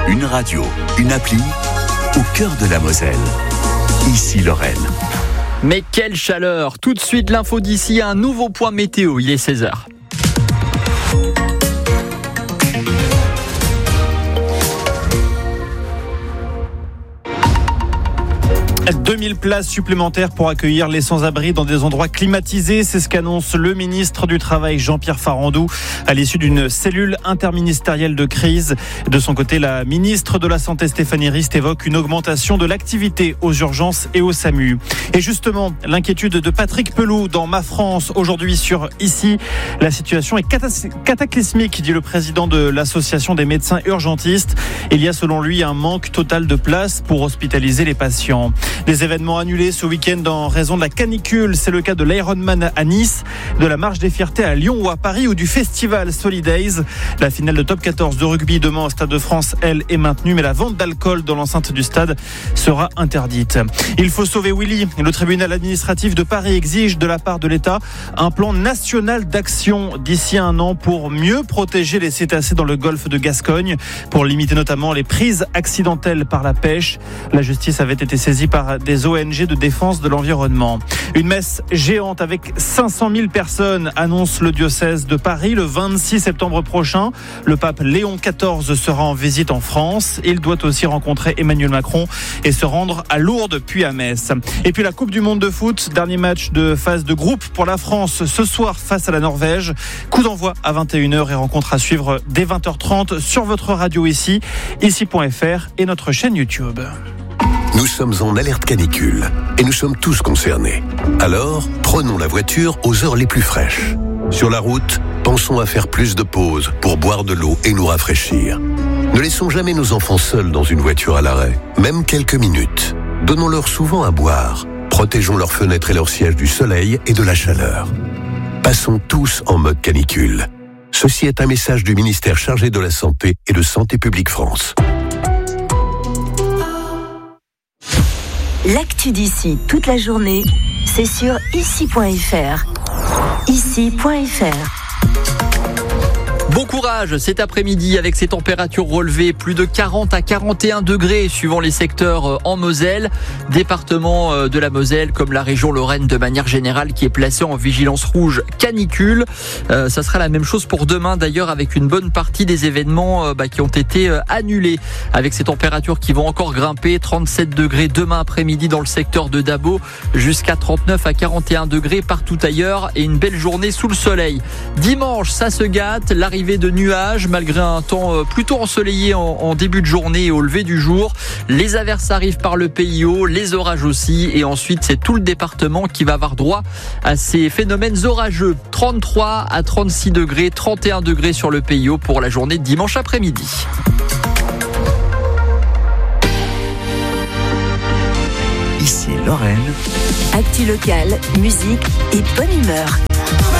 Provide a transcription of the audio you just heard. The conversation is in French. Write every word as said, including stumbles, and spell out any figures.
Une radio, une appli, au cœur de la Moselle. Ici Lorraine. Mais quelle chaleur! Tout de suite l'info d'ici, un nouveau point météo, il est seize heures. deux mille places supplémentaires pour accueillir les sans-abri dans des endroits climatisés. C'est ce qu'annonce le ministre du Travail Jean-Pierre Farandou à l'issue d'une cellule interministérielle de crise. De son côté, la ministre de la Santé Stéphanie Rist évoque une augmentation de l'activité aux urgences et au SAMU. Et justement, l'inquiétude de Patrick Pelou dans Ma France aujourd'hui sur Ici. La situation est cataclysmique, dit le président de l'association des médecins urgentistes. Il y a selon lui un manque total de places pour hospitaliser les patients. Des événements annulés ce week-end en raison de la canicule. C'est le cas de l'Ironman à Nice, de la Marche des Fiertés à Lyon ou à Paris ou du festival Solidays. La finale de top quatorze de rugby demain au Stade de France, elle, est maintenue, mais la vente d'alcool dans l'enceinte du stade sera interdite. Il faut sauver Willy. Le tribunal administratif de Paris exige de la part de l'État un plan national d'action d'ici un an pour mieux protéger les cétacés dans le golfe de Gascogne, pour limiter notamment les prises accidentelles par la pêche. La justice avait été saisie par des O N G de défense de l'environnement. Une messe géante avec cinq cent mille personnes, annonce le diocèse de Paris le vingt-six septembre prochain. Le pape Léon quatorze sera en visite en France. Il doit aussi rencontrer Emmanuel Macron et se rendre à Lourdes puis à Metz. Et puis la Coupe du Monde de foot, dernier match de phase de groupe pour la France ce soir face à la Norvège. Coup d'envoi à vingt et une heures et rencontre à suivre dès vingt heures trente sur votre radio ici, ici point f r et notre chaîne YouTube. Nous sommes en alerte canicule et nous sommes tous concernés. Alors, prenons la voiture aux heures les plus fraîches. Sur la route, pensons à faire plus de pauses pour boire de l'eau et nous rafraîchir. Ne laissons jamais nos enfants seuls dans une voiture à l'arrêt, même quelques minutes. Donnons-leur souvent à boire. Protégeons leurs fenêtres et leurs sièges du soleil et de la chaleur. Passons tous en mode canicule. Ceci est un message du ministère chargé de la Santé et de Santé publique France. L'actu d'ici toute la journée, c'est sur ici point f r. ici point f r. Bon courage cet après-midi avec ces températures relevées, plus de quarante à quarante et un degrés suivant les secteurs en Moselle. Département de la Moselle comme la région Lorraine de manière générale qui est placée en vigilance rouge canicule. Euh, ça sera la même chose pour demain d'ailleurs avec une bonne partie des événements euh, bah, qui ont été euh, annulés. Avec ces températures qui vont encore grimper, trente-sept degrés demain après-midi dans le secteur de Dabo jusqu'à trente-neuf à quarante et un degrés partout ailleurs et une belle journée sous le soleil. Dimanche, ça se gâte, l'arrivée de nuages malgré un temps plutôt ensoleillé en, en début de journée et au lever du jour. Les averses arrivent par le P I O, les orages aussi et ensuite c'est tout le département qui va avoir droit à ces phénomènes orageux. trente-trois à trente-six degrés, trente et un degrés sur le P I O pour la journée de dimanche après-midi. Ici Lorraine. Actu locale, musique et bonne humeur.